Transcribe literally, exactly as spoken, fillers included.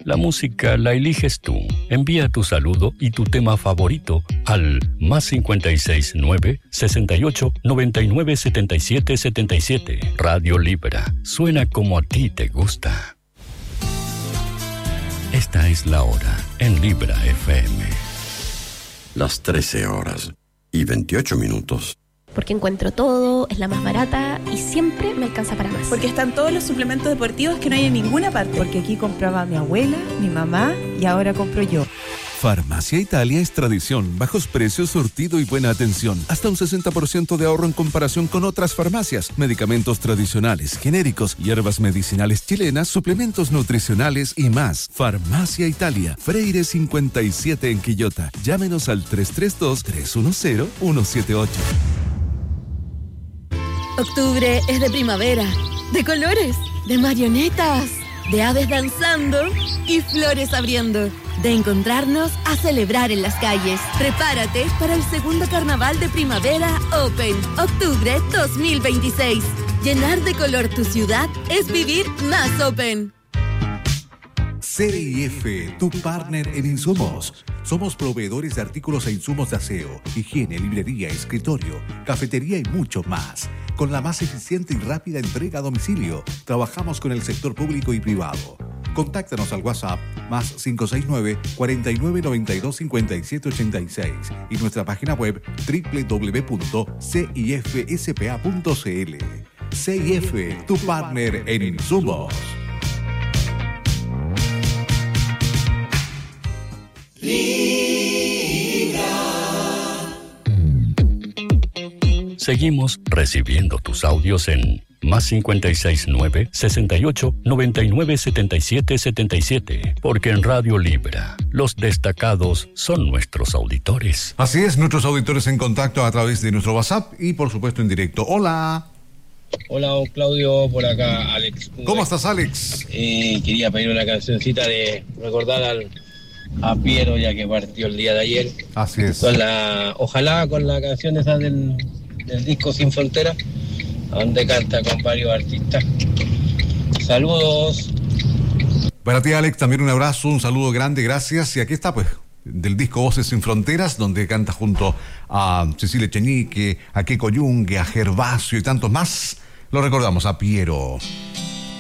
La música la eliges tú. Envía tu saludo y tu tema favorito al más cincuenta y seis nueve, sesenta y ocho, noventa y nueve, setenta y siete, setenta y siete. Radio Libra. Suena como a ti te gusta. Esta es la hora en Libra F M. Las trece horas y veintiocho minutos. Porque encuentro todo, es la más barata y siempre me alcanza para más. Porque están todos los suplementos deportivos que no hay en ninguna parte. Porque aquí compraba mi abuela, mi mamá y ahora compro yo. Farmacia Italia es tradición, bajos precios, surtido y buena atención. Hasta un sesenta por ciento de ahorro en comparación con otras farmacias. Medicamentos tradicionales, genéricos, hierbas medicinales chilenas, suplementos nutricionales y más. Farmacia Italia, Freire cincuenta y siete en Quillota. Llámenos al tres tres dos, tres uno cero, uno siete ocho. Octubre es de primavera, de colores, de marionetas, de aves danzando y flores abriendo. De encontrarnos a celebrar en las calles. Prepárate para el segundo carnaval de primavera Open, octubre dos mil veintiséis. Llenar de color tu ciudad es vivir más Open. C I F, tu partner en insumos. Somos proveedores de artículos e insumos de aseo, higiene, librería, escritorio, cafetería y mucho más. Con la más eficiente y rápida entrega a domicilio, trabajamos con el sector público y privado. Contáctanos al WhatsApp más cinco seis nueve, cuatro nueve nueve dos, cinco siete ocho seis y nuestra página web doble u doble u doble u punto c i f s p a punto c l. C I F, tu partner en insumos. Seguimos recibiendo tus audios en más cincuenta y seis nueve, sesenta y ocho, noventa y nueve, setenta y siete, setenta y siete. Porque en Radio Libra, los destacados son nuestros auditores. Así es, nuestros auditores en contacto a través de nuestro WhatsApp y por supuesto en directo. Hola. Hola, don Claudio, por acá, Alex. ¿Cómo estás, Alex? Eh, quería pedir una cancioncita de recordar al a Piero, ya que partió el día de ayer. Así es. Con la, ojalá con la canción esa del, del disco Sin Fronteras, donde canta con varios artistas. Saludos. Para ti, Alex, también un abrazo, un saludo grande, gracias. Y aquí está, pues, del disco Voces Sin Fronteras, donde canta junto a Cecilia Echenique, a Keiko Yungue, a Gervasio y tantos más. Lo recordamos, a Piero.